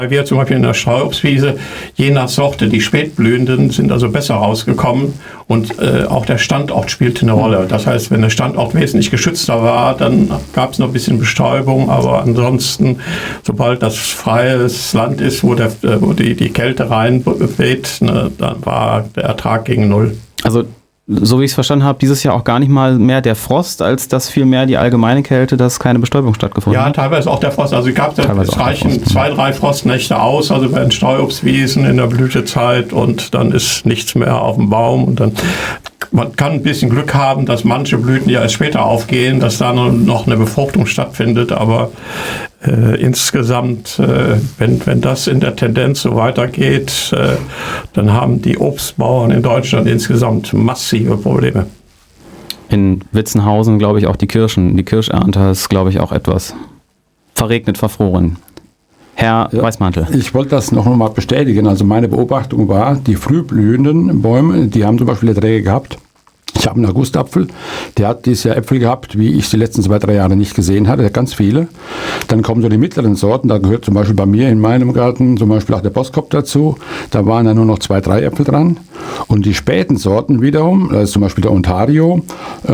Wir zum Beispiel in der Streuobstwiese, je nach Sorte, die Spätblühenden sind also besser rausgekommen und auch der Standort spielte eine Rolle. Das heißt, wenn der Standort wesentlich geschützter war, dann gab es noch ein bisschen Bestäubung, aber ansonsten, sobald das freies Land ist, wo die Kälte reinweht, ne, dann war der Ertrag gegen Null. Also so wie ich es verstanden habe, dieses Jahr auch gar nicht mal mehr der Frost, als dass vielmehr die allgemeine Kälte, dass keine Bestäubung stattgefunden hat. Ja, teilweise auch der Frost. Also es reichen 2-3 Frostnächte aus, also bei den Streuobstwiesen in der Blütezeit und dann ist nichts mehr auf dem Baum und dann man kann ein bisschen Glück haben, dass manche Blüten ja erst später aufgehen, dass da noch eine Befruchtung stattfindet, aber insgesamt, wenn das in der Tendenz so weitergeht, dann haben die Obstbauern in Deutschland insgesamt massive Probleme. In Witzenhausen, glaube ich, auch die Kirschernte ist, glaube ich, auch etwas verregnet, verfroren. Herr Weißmantel. Ich wollte das noch mal bestätigen. Also meine Beobachtung war, die frühblühenden Bäume, die haben zum Beispiel Erträge gehabt. Ich habe einen Augustapfel, der hat dieses Jahr Äpfel gehabt, wie ich die letzten 2-3 Jahre nicht gesehen hatte, ganz viele. Dann kommen so die mittleren Sorten, da gehört zum Beispiel bei mir in meinem Garten zum Beispiel auch der Boskop dazu. Da waren dann nur noch 2-3 Äpfel dran. Und die späten Sorten wiederum, das ist zum Beispiel der Ontario,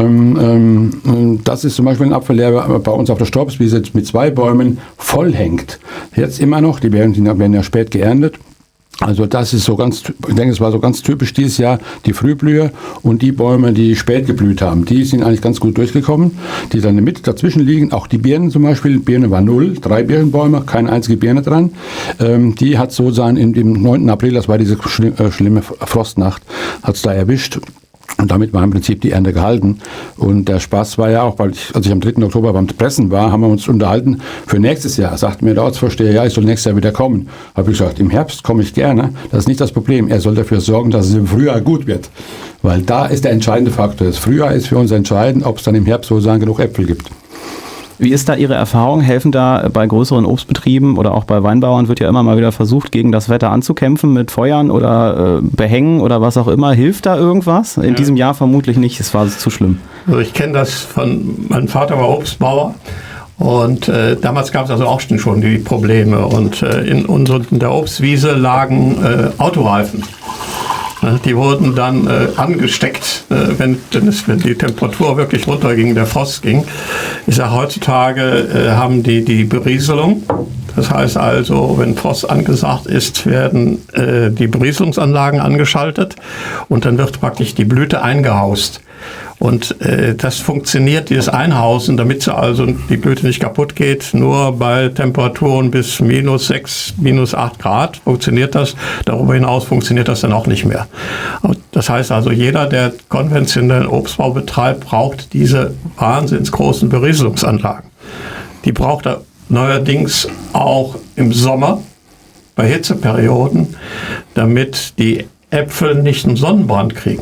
das ist zum Beispiel ein Apfel, der bei uns auf der Streuobstwiese mit 2 Bäumen voll hängt. Jetzt immer noch, die werden ja spät geerntet. Also das ist so ganz, ich denke, es war so ganz typisch dieses Jahr, die Frühblüher und die Bäume, die spät geblüht haben, die sind eigentlich ganz gut durchgekommen, die dann mit dazwischen liegen, auch die Birnen zum Beispiel, Birne war 0, 3 Birnenbäume, keine einzige Birne dran, die hat sozusagen im 9. April, das war diese schlimme Frostnacht, hat es da erwischt. Und damit war im Prinzip die Ernte gehalten. Und der Spaß war ja auch, weil als ich am 3. Oktober beim Pressen war, haben wir uns unterhalten für nächstes Jahr. Sagte mir der Ortsvorsteher, ja, ich soll nächstes Jahr wieder kommen. Habe ich gesagt, im Herbst komme ich gerne. Das ist nicht das Problem. Er soll dafür sorgen, dass es im Frühjahr gut wird. Weil da ist der entscheidende Faktor. Das Frühjahr ist für uns entscheidend, ob es dann im Herbst sozusagen genug Äpfel gibt. Wie ist da Ihre Erfahrung? Helfen da bei größeren Obstbetrieben oder auch bei Weinbauern, wird ja immer mal wieder versucht, gegen das Wetter anzukämpfen mit Feuern oder Behängen oder was auch immer. Hilft da irgendwas? In diesem Jahr vermutlich nicht, es war zu schlimm. Also ich kenne das mein Vater war Obstbauer und damals gab es also auch schon die Probleme und in der Obstwiese lagen Autoreifen. Die wurden dann angesteckt, wenn die Temperatur wirklich runterging, der Frost ging. Ich sage, heutzutage haben die Berieselung. Das heißt also, wenn Frost angesagt ist, werden die Berieselungsanlagen angeschaltet und dann wird praktisch die Blüte eingehaust. Und das funktioniert, dieses Einhausen, damit sie also die Blüte nicht kaputt geht, nur bei Temperaturen bis -6, -8 Grad funktioniert das. Darüber hinaus funktioniert das dann auch nicht mehr. Das heißt also, jeder, der konventionellen Obstbau betreibt, braucht diese wahnsinns großen Berieselungsanlagen. Die braucht er neuerdings auch im Sommer bei Hitzeperioden, damit die Äpfel nicht einen Sonnenbrand kriegen.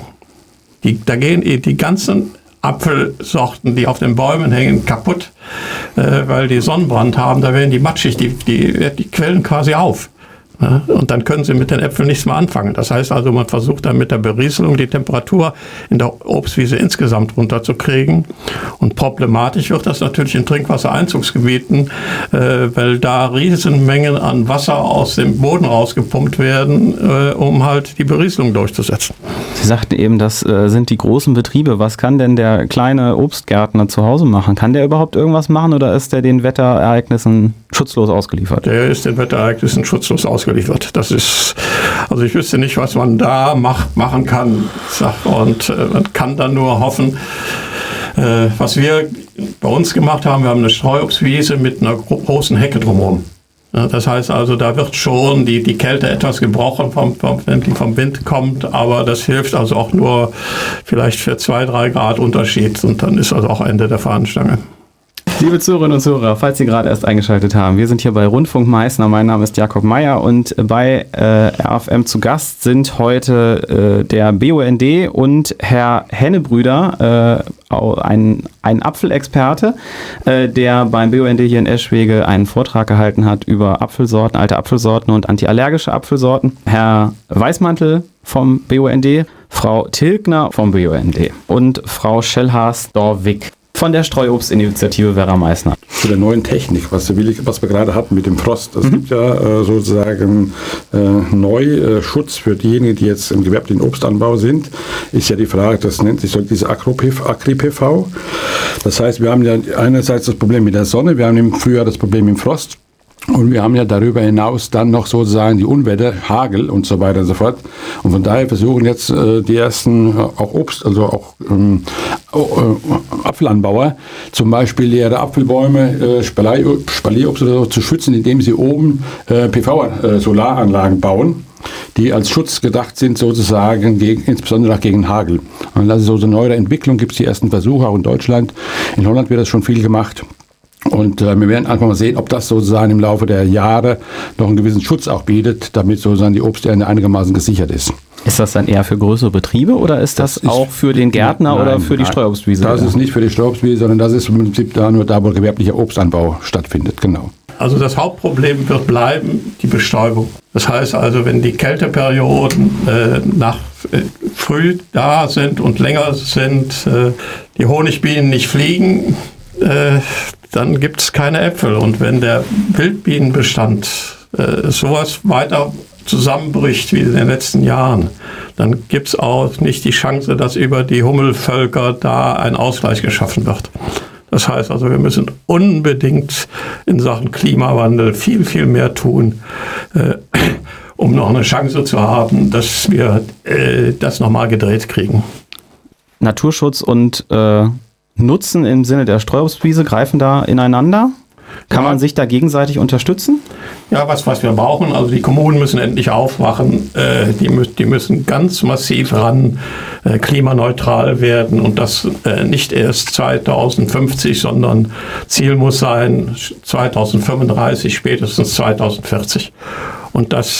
Da gehen die ganzen Apfelsorten, die auf den Bäumen hängen, kaputt, weil die Sonnenbrand haben. Da werden die matschig, die quellen quasi auf. Ja, und dann können sie mit den Äpfeln nichts mehr anfangen. Das heißt also, man versucht dann mit der Berieselung die Temperatur in der Obstwiese insgesamt runterzukriegen. Und problematisch wird das natürlich in Trinkwassereinzugsgebieten, weil da Riesenmengen an Wasser aus dem Boden rausgepumpt werden, um halt die Berieselung durchzusetzen. Sie sagten eben, das sind die großen Betriebe. Was kann denn der kleine Obstgärtner zu Hause machen? Kann der überhaupt irgendwas machen oder ist der den Wetterereignissen schutzlos ausgeliefert? Der ist den Wetterereignissen schutzlos ausgeliefert. Das ist, also ich wüsste nicht, was man da machen kann. Und man kann dann nur hoffen, was wir bei uns gemacht haben, wir haben eine Streuobstwiese mit einer großen Hecke drumherum. Ja, das heißt also, da wird schon die Kälte etwas gebrochen, wenn die vom Wind kommt, aber das hilft also auch nur vielleicht für 2-3 Grad Unterschied und dann ist also auch Ende der Fahnenstange. Liebe Zuhörerinnen und Zuhörer, falls Sie gerade erst eingeschaltet haben, wir sind hier bei Rundfunk Meißner. Mein Name ist Jakob Meyer und bei RFM zu Gast sind heute der BUND und Herr Hennebrüder, ein Apfelexperte, der beim BUND hier in Eschwege einen Vortrag gehalten hat über Apfelsorten, alte Apfelsorten und antiallergische Apfelsorten. Herr Weißmantel vom BUND, Frau Tilgner vom BUND und Frau Schellhaas-Dorwig von der Streuobstinitiative Werra Meißner. Zu der neuen Technik, was wir gerade hatten mit dem Frost. Es gibt ja sozusagen neu Schutz für diejenigen, die jetzt im gewerblichen Obstanbau sind. Ist ja die Frage, das nennt sich so diese Agri-PV. Das heißt, wir haben ja einerseits das Problem mit der Sonne, wir haben im Frühjahr das Problem mit dem Frost. Und wir haben ja darüber hinaus dann noch sozusagen die Unwetter, Hagel und so weiter und so fort. Und von daher versuchen jetzt die ersten auch Apfelanbauer zum Beispiel ihre Apfelbäume, Spalierobst oder so zu schützen, indem sie oben PV-Solaranlagen bauen, die als Schutz gedacht sind sozusagen insbesondere auch gegen Hagel. Und das ist so eine neue Entwicklung, gibt es die ersten Versuche auch in Deutschland. In Holland wird das schon viel gemacht. Und wir werden einfach mal sehen, ob das sozusagen im Laufe der Jahre noch einen gewissen Schutz auch bietet, damit sozusagen die Obsternte einigermaßen gesichert ist. Ist das dann eher für größere Betriebe oder ist das auch für den Gärtner oder für die Streuobstwiese? Das ist nicht für die Streuobstwiese, sondern das ist im Prinzip nur da, wo gewerblicher Obstanbau stattfindet, genau. Also das Hauptproblem wird bleiben, die Bestäubung. Das heißt also, wenn die Kälteperioden früh da sind und länger sind, die Honigbienen nicht fliegen, dann gibt es keine Äpfel. Und wenn der Wildbienenbestand sowas weiter zusammenbricht wie in den letzten Jahren, dann gibt es auch nicht die Chance, dass über die Hummelvölker da ein Ausgleich geschaffen wird. Das heißt also, wir müssen unbedingt in Sachen Klimawandel viel, viel mehr tun, um noch eine Chance zu haben, dass wir das nochmal gedreht kriegen. Naturschutz und Nutzen im Sinne der Streuobstwiese greifen da ineinander? Kann man sich da gegenseitig unterstützen? Ja, was wir brauchen, also die Kommunen müssen endlich aufwachen, die müssen ganz massiv klimaneutral werden und das nicht erst 2050, sondern Ziel muss sein 2035, spätestens 2040. Und das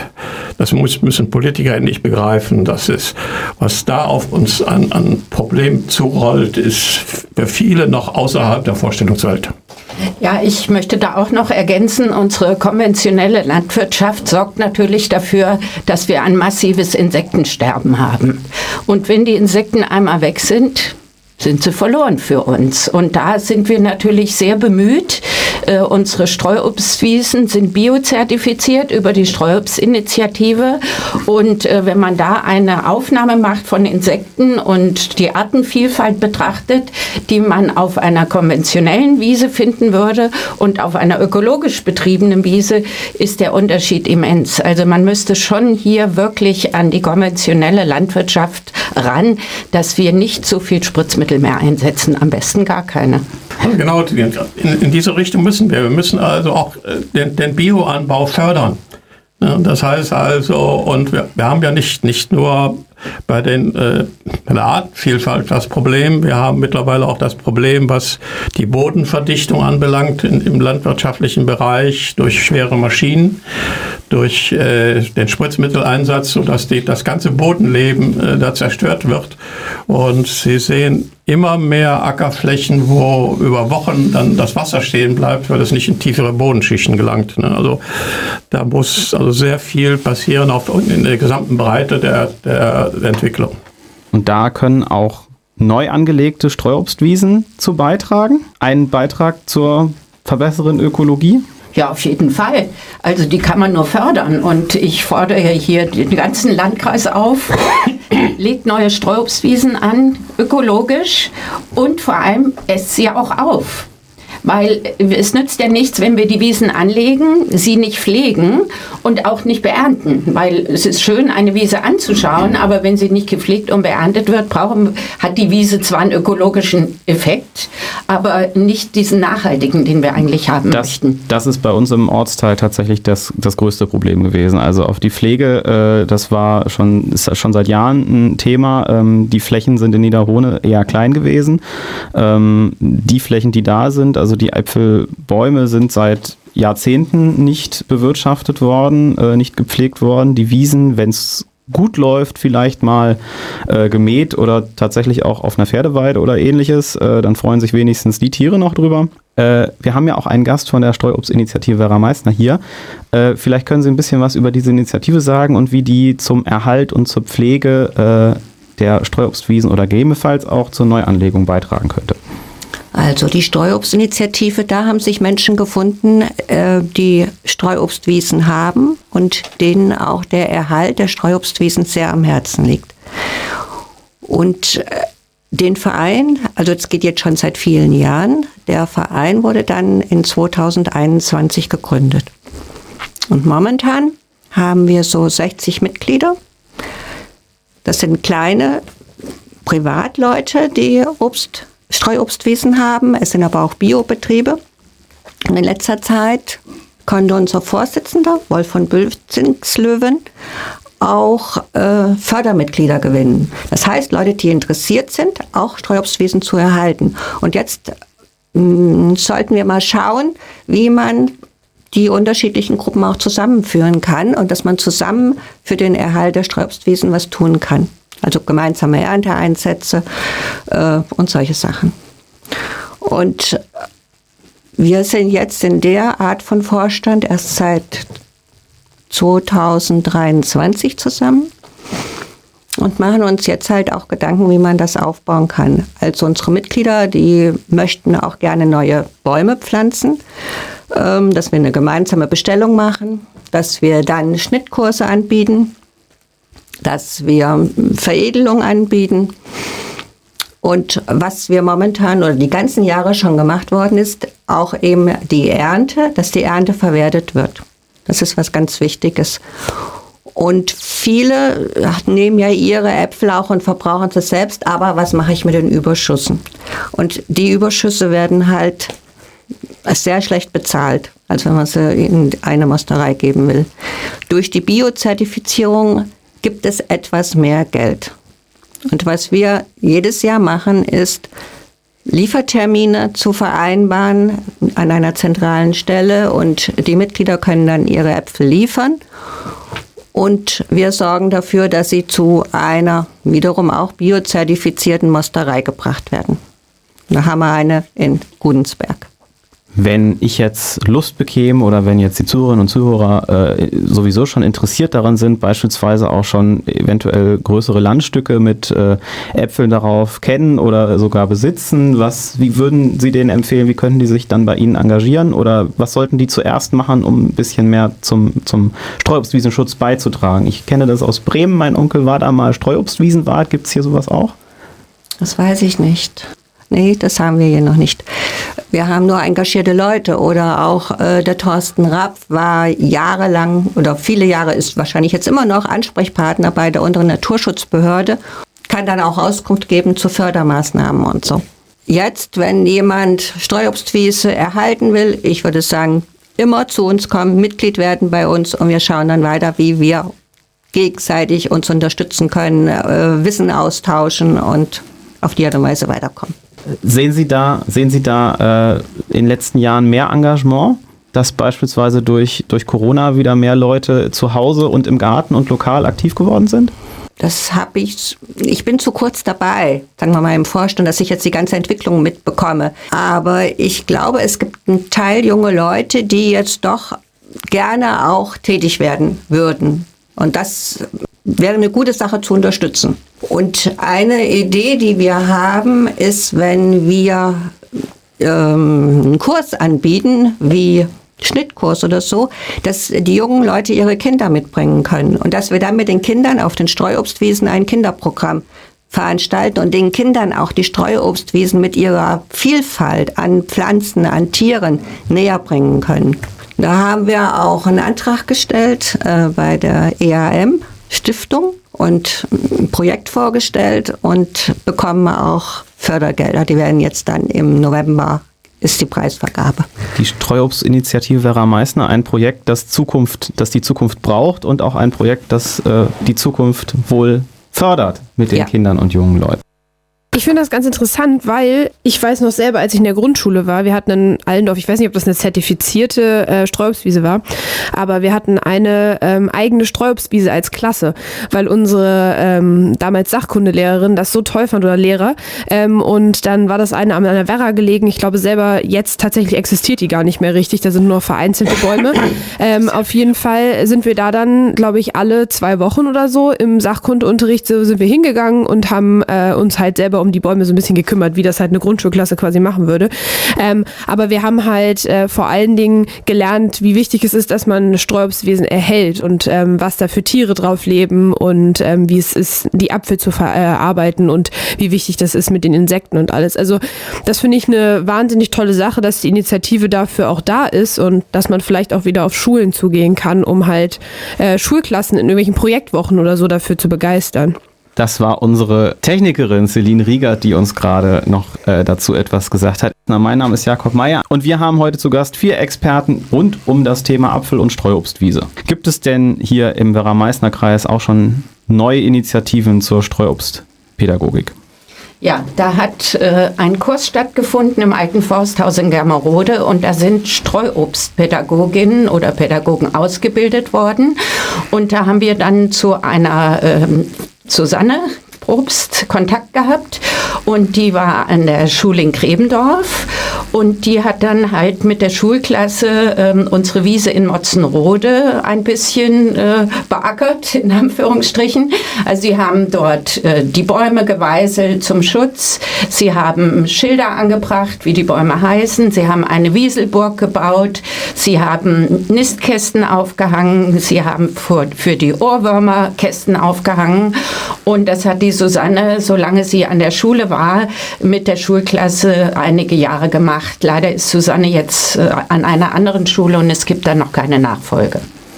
müssen Politiker endlich begreifen. Das ist, was da auf uns an Problemen zurollt, ist für viele noch außerhalb der Vorstellungswelt. Ja, ich möchte da auch noch ergänzen, unsere konventionelle Landwirtschaft sorgt natürlich dafür, dass wir ein massives Insektensterben haben. Und wenn die Insekten einmal weg sind sie verloren für uns. Und da sind wir natürlich sehr bemüht. Unsere Streuobstwiesen sind biozertifiziert über die Streuobstinitiative. Und wenn man da eine Aufnahme macht von Insekten und die Artenvielfalt betrachtet, die man auf einer konventionellen Wiese finden würde und auf einer ökologisch betriebenen Wiese, ist der Unterschied immens. Also man müsste schon hier wirklich an die konventionelle Landwirtschaft ran, dass wir nicht so viel Spritzmittel mehr einsetzen, am besten gar keine. Genau, in diese Richtung müssen wir. Wir müssen also auch den Bioanbau fördern. Das heißt also, und wir haben ja nicht nur bei der Artenvielfalt das Problem, wir haben mittlerweile auch das Problem, was die Bodenverdichtung anbelangt im landwirtschaftlichen Bereich durch schwere Maschinen, durch den Spritzmitteleinsatz, sodass das ganze Bodenleben da zerstört wird. Und Sie sehen immer mehr Ackerflächen, wo über Wochen dann das Wasser stehen bleibt, weil es nicht in tiefere Bodenschichten gelangt. Also da muss also sehr viel passieren in der gesamten Breite der Entwicklung. Und da können auch neu angelegte Streuobstwiesen zu beitragen? Ein Beitrag zur verbesserten Ökologie? Ja, auf jeden Fall. Also die kann man nur fördern. Und ich fordere hier den ganzen Landkreis auf, legt neue Streuobstwiesen an, ökologisch, und vor allem esst sie auch auf. Weil es nützt ja nichts, wenn wir die Wiesen anlegen, sie nicht pflegen und auch nicht beernten. Weil es ist schön, eine Wiese anzuschauen, aber wenn sie nicht gepflegt und beerntet wird, hat die Wiese zwar einen ökologischen Effekt, aber nicht diesen nachhaltigen, den wir eigentlich haben möchten. Das ist bei uns im Ortsteil tatsächlich das größte Problem gewesen. Also auf die Pflege, ist schon seit Jahren ein Thema. Die Flächen sind in Niederrhone eher klein gewesen. Die Flächen, die da sind, also die Äpfelbäume sind seit Jahrzehnten nicht bewirtschaftet worden, nicht gepflegt worden. Die Wiesen, wenn es gut läuft, vielleicht mal gemäht oder tatsächlich auch auf einer Pferdeweide oder ähnliches. Dann freuen sich wenigstens die Tiere noch drüber. Wir haben ja auch einen Gast von der Streuobstinitiative Werra Meißner hier. Vielleicht können Sie ein bisschen was über diese Initiative sagen und wie die zum Erhalt und zur Pflege der Streuobstwiesen oder gegebenenfalls auch zur Neuanlegung beitragen könnte. Also die Streuobstinitiative, da haben sich Menschen gefunden, die Streuobstwiesen haben und denen auch der Erhalt der Streuobstwiesen sehr am Herzen liegt. Und den Verein, also es geht jetzt schon seit vielen Jahren, der Verein wurde dann in 2021 gegründet. Und momentan haben wir so 60 Mitglieder. Das sind kleine Privatleute, die Streuobstwiesen haben. Es sind aber auch Biobetriebe. Und in letzter Zeit konnte unser Vorsitzender, Wolf von Bülzingslöwen, auch Fördermitglieder gewinnen. Das heißt, Leute, die interessiert sind, auch Streuobstwiesen zu erhalten. Und jetzt sollten wir mal schauen, wie man die unterschiedlichen Gruppen auch zusammenführen kann und dass man zusammen für den Erhalt der Streuobstwiesen was tun kann. Also gemeinsame Ernteeinsätze und solche Sachen. Und wir sind jetzt in der Art von Vorstand erst seit 2023 zusammen und machen uns jetzt halt auch Gedanken, wie man das aufbauen kann. Also unsere Mitglieder, die möchten auch gerne neue Bäume pflanzen, dass wir eine gemeinsame Bestellung machen, dass wir dann Schnittkurse anbieten, dass wir Veredelung anbieten. Und was wir momentan oder die ganzen Jahre schon gemacht worden ist, auch eben die Ernte, dass die Ernte verwertet wird. Das ist was ganz Wichtiges. Und viele nehmen ja ihre Äpfel auch und verbrauchen sie selbst, aber was mache ich mit den Überschüssen? Und die Überschüsse werden halt sehr schlecht bezahlt, als wenn man sie in eine Mosterei geben will. Durch die Biozertifizierung gibt es etwas mehr Geld. Und was wir jedes Jahr machen, ist, Liefertermine zu vereinbaren an einer zentralen Stelle und die Mitglieder können dann ihre Äpfel liefern. Und wir sorgen dafür, dass sie zu einer wiederum auch biozertifizierten Mosterei gebracht werden. Da haben wir eine in Gudensberg. Wenn ich jetzt Lust bekäme oder wenn jetzt die Zuhörerinnen und Zuhörer sowieso schon interessiert daran sind, beispielsweise auch schon eventuell größere Landstücke mit Äpfeln darauf kennen oder sogar besitzen, wie würden Sie denen empfehlen, wie könnten die sich dann bei Ihnen engagieren oder was sollten die zuerst machen, um ein bisschen mehr zum Streuobstwiesenschutz beizutragen? Ich kenne das aus Bremen, mein Onkel war da mal Streuobstwiesenwart, gibt es hier sowas auch? Das weiß ich nicht. Nee, das haben wir hier noch nicht. Wir haben nur engagierte Leute oder auch der Thorsten Rapp war jahrelang oder viele Jahre ist wahrscheinlich jetzt immer noch Ansprechpartner bei der unteren Naturschutzbehörde, kann dann auch Auskunft geben zu Fördermaßnahmen und so. Jetzt, wenn jemand Streuobstwiese erhalten will, ich würde sagen, immer zu uns kommen, Mitglied werden bei uns und wir schauen dann weiter, wie wir gegenseitig uns unterstützen können, Wissen austauschen und auf die Art und Weise weiterkommen. Sehen Sie da in den letzten Jahren mehr Engagement, dass beispielsweise durch Corona wieder mehr Leute zu Hause und im Garten und lokal aktiv geworden sind? Ich bin zu kurz dabei, sagen wir mal im Vorstand, dass ich jetzt die ganze Entwicklung mitbekomme. Aber ich glaube, es gibt einen Teil junge Leute, die jetzt doch gerne auch tätig werden würden. Und das wäre eine gute Sache zu unterstützen. Und eine Idee, die wir haben, ist, wenn wir einen Kurs anbieten, wie Schnittkurs oder so, dass die jungen Leute ihre Kinder mitbringen können. Und dass wir dann mit den Kindern auf den Streuobstwiesen ein Kinderprogramm veranstalten und den Kindern auch die Streuobstwiesen mit ihrer Vielfalt an Pflanzen, an Tieren näher bringen können. Da haben wir auch einen Antrag gestellt bei der EAM-Stiftung und ein Projekt vorgestellt und bekommen auch Fördergelder. Die werden jetzt dann im November ist die Preisvergabe. Die Streuobstinitiative Vera Meißner, ein Projekt, das die Zukunft braucht und auch ein Projekt, das die Zukunft wohl fördert mit den Kindern und jungen Leuten. Ich finde das ganz interessant, weil ich weiß noch selber, als ich in der Grundschule war, wir hatten in Allendorf, ich weiß nicht, ob das eine zertifizierte Streuobstwiese war, aber wir hatten eine eigene Streuobstwiese als Klasse, weil unsere damals Sachkundelehrerin das so toll fand oder Lehrer und dann war das eine an der Werra gelegen. Ich glaube selber, jetzt tatsächlich existiert die gar nicht mehr richtig, da sind nur vereinzelte Bäume. Auf jeden Fall sind wir da dann, glaube ich, alle 2 Wochen oder so im Sachkundeunterricht so sind wir hingegangen und haben uns halt selber um die Bäume so ein bisschen gekümmert, wie das halt eine Grundschulklasse quasi machen würde. Aber wir haben halt vor allen Dingen gelernt, wie wichtig es ist, dass man Streuobstwiesen erhält und was da für Tiere drauf leben und wie es ist, die Apfel zu verarbeiten und wie wichtig das ist mit den Insekten und alles. Also das finde ich eine wahnsinnig tolle Sache, dass die Initiative dafür auch da ist und dass man vielleicht auch wieder auf Schulen zugehen kann, um halt Schulklassen in irgendwelchen Projektwochen oder so dafür zu begeistern. Das war unsere Technikerin Celine Riegert, die uns gerade noch dazu etwas gesagt hat. Mein Name ist Jakob Meier und wir haben heute zu Gast 4 Experten rund um das Thema Apfel- und Streuobstwiese. Gibt es denn hier im Werra-Meißner-Kreis auch schon neue Initiativen zur Streuobstpädagogik? Ja, da hat ein Kurs stattgefunden im Alten Forsthaus in Germerode und da sind Streuobstpädagoginnen oder Pädagogen ausgebildet worden. Und da haben wir dann zu einer Susanne Probst Kontakt gehabt und die war an der Schule in Grebendorf und die hat dann halt mit der Schulklasse unsere Wiese in Motzenrode ein bisschen beackert, in Anführungsstrichen. Also sie haben dort die Bäume geweißelt zum Schutz, sie haben Schilder angebracht, wie die Bäume heißen, sie haben eine Wieselburg gebaut, sie haben Nistkästen aufgehangen, sie haben für die Ohrwürmer Kästen aufgehangen und das hat die Susanne, solange sie an der Schule war, mit der Schulklasse einige Jahre gemacht. Leider ist Susanne jetzt an einer anderen Schule und es gibt da noch keine Nachfolge.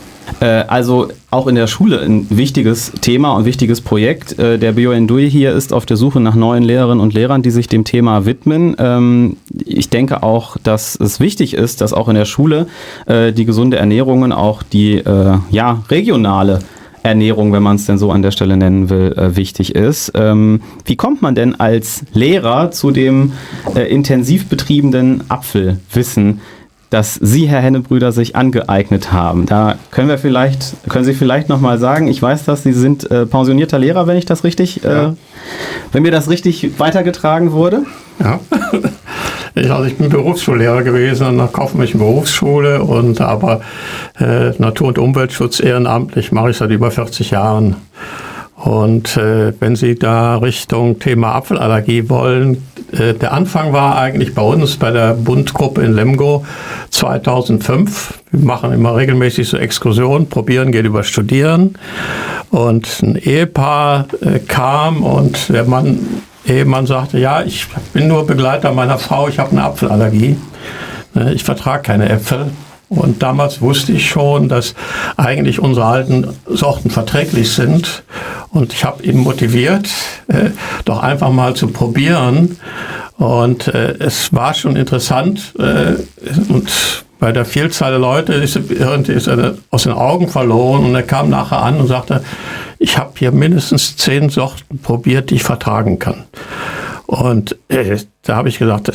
Also auch in der Schule ein wichtiges Thema und wichtiges Projekt. Der BUND hier ist auf der Suche nach neuen Lehrerinnen und Lehrern, die sich dem Thema widmen. Ich denke auch, dass es wichtig ist, dass auch in der Schule die gesunde Ernährung und auch die regionale Ernährung, wenn man es denn so an der Stelle nennen will, wichtig ist. Wie kommt man denn als Lehrer zu dem intensiv betriebenen Apfelwissen, das Sie, Herr Hennebrüder, sich angeeignet haben? Da können Sie vielleicht noch mal sagen, ich weiß das, Sie sind pensionierter Lehrer, wenn ich das richtig, wenn mir das richtig weitergetragen wurde. Ja. Ich bin Berufsschullehrer gewesen an einer kaufmännischen Berufsschule aber Natur- und Umweltschutz ehrenamtlich mache ich seit über 40 Jahren. Und wenn Sie da Richtung Thema Apfelallergie wollen, der Anfang war eigentlich bei uns bei der Bundgruppe in Lemgo 2005. Wir machen immer regelmäßig so Exkursionen, probieren, geht über Studieren. Und ein Ehepaar kam und der Ehemann sagte, ja, ich bin nur Begleiter meiner Frau, ich habe eine Apfelallergie, ich vertrage keine Äpfel. Und damals wusste ich schon, dass eigentlich unsere alten Sorten verträglich sind. Und ich habe ihn motiviert, doch einfach mal zu probieren. Und es war schon interessant. Und bei der Vielzahl der Leute ist er aus den Augen verloren. Und er kam nachher an und sagte, ich habe hier mindestens 10 Sorten probiert, die ich vertragen kann. Und da habe ich gesagt,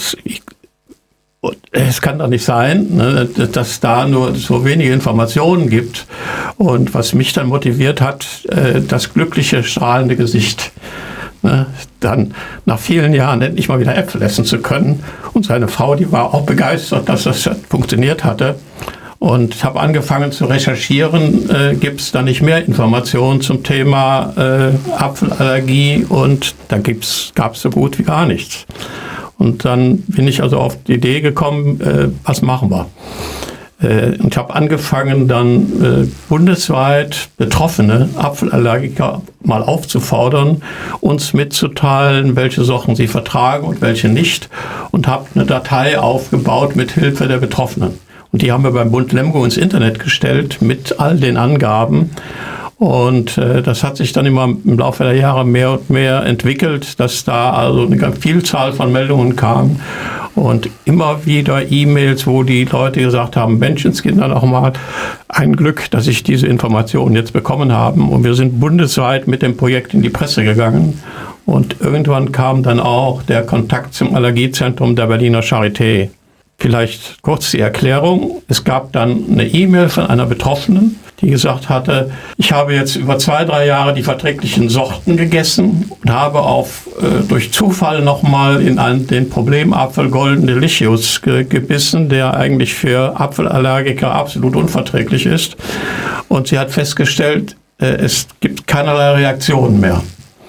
es kann doch nicht sein, ne, dass da nur so wenige Informationen gibt. Und was mich dann motiviert hat, das glückliche, strahlende Gesicht. Ne, dann nach vielen Jahren endlich mal wieder Äpfel essen zu können. Und seine Frau, die war auch begeistert, dass das funktioniert hatte. Und ich habe angefangen zu recherchieren, gibt es da nicht mehr Informationen zum Thema Apfelallergie? Und da gab es so gut wie gar nichts. Und dann bin ich also auf die Idee gekommen, was machen wir? Und ich habe angefangen, dann bundesweit betroffene Apfelallergiker mal aufzufordern, uns mitzuteilen, welche Sorten sie vertragen und welche nicht. Und habe eine Datei aufgebaut mit Hilfe der Betroffenen. Und die haben wir beim Bund Lemgo ins Internet gestellt mit all den Angaben. Und das hat sich dann immer im Laufe der Jahre mehr und mehr entwickelt, dass da also eine ganz Vielzahl von Meldungen kam und immer wieder E-Mails, wo die Leute gesagt haben, Menschenskinder nochmal, ein Glück, dass ich diese Informationen jetzt bekommen habe. Und wir sind bundesweit mit dem Projekt in die Presse gegangen. Und irgendwann kam dann auch der Kontakt zum Allergiezentrum der Berliner Charité. Vielleicht kurz die Erklärung. Es gab dann eine E-Mail von einer Betroffenen, die gesagt hatte, ich habe jetzt über 2-3 Jahre die verträglichen Sorten gegessen und habe durch Zufall nochmal in den Problemapfel Golden Delicious gebissen, der eigentlich für Apfelallergiker absolut unverträglich ist. Und sie hat festgestellt, es gibt keinerlei Reaktionen mehr.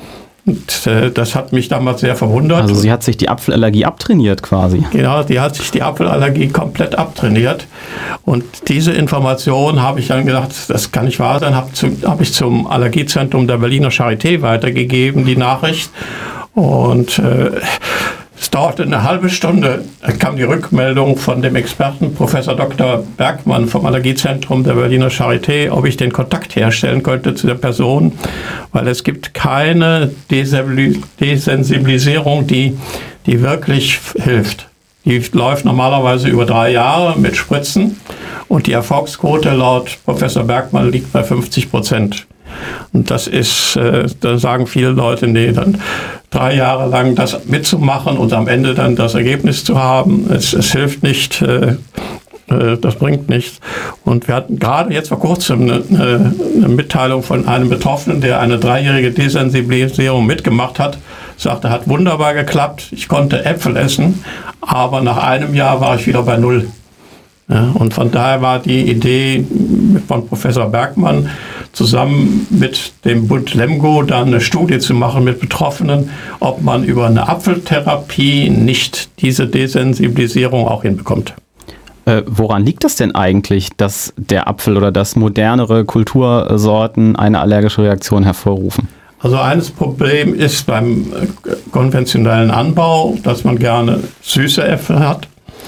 Und das hat mich damals sehr verwundert. Also sie hat sich die Apfelallergie abtrainiert quasi. Genau, die hat sich die Apfelallergie komplett abtrainiert. Und diese Information habe ich dann gedacht, das kann nicht wahr sein, habe ich zum Allergiezentrum der Berliner Charité weitergegeben, die Nachricht. Und es dauerte eine halbe Stunde, da kam die Rückmeldung von dem Experten, Professor Dr. Bergmann vom Allergiezentrum der Berliner Charité, ob ich den Kontakt herstellen könnte zu der Person, weil es gibt keine Desensibilisierung, die wirklich hilft. Die läuft normalerweise über 3 Jahre mit Spritzen und die Erfolgsquote laut Professor Bergmann liegt bei 50%. Und das ist, da sagen viele Leute, nee, dann 3 Jahre lang das mitzumachen und am Ende dann das Ergebnis zu haben, es hilft nicht, das bringt nichts. Und wir hatten gerade jetzt vor kurzem eine Mitteilung von einem Betroffenen, der eine 3-jährige Desensibilisierung mitgemacht hat, sagte, hat wunderbar geklappt, ich konnte Äpfel essen, aber nach einem Jahr war ich wieder bei 0. Ja, und von daher war die Idee von Professor Bergmann, zusammen mit dem Bund Lemgo dann eine Studie zu machen mit Betroffenen, ob man über eine Apfeltherapie nicht diese Desensibilisierung auch hinbekommt. Woran liegt das denn eigentlich, dass der Apfel oder dass modernere Kultursorten eine allergische Reaktion hervorrufen? Also eines Problem ist beim konventionellen Anbau, dass man gerne süße Äpfel hat.